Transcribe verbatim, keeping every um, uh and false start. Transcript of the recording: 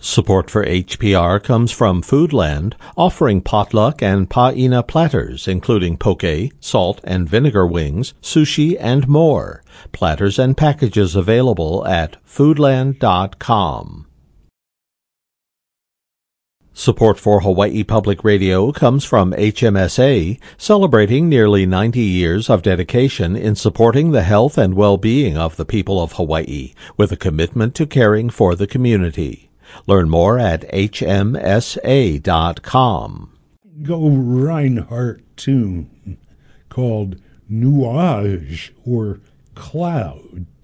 Support for H P R comes from Foodland, offering potluck and paina platters, including poke, salt and vinegar wings, sushi, and more. Platters and packages available at foodland dot com. Support for Hawaii Public Radio comes from H M S A, celebrating nearly ninety years of dedication in supporting the health and well-being of the people of Hawaii, with a commitment to caring for the community. Learn more at H M S A dot com. Go Reinhardt tune called Nuage, or Cloud.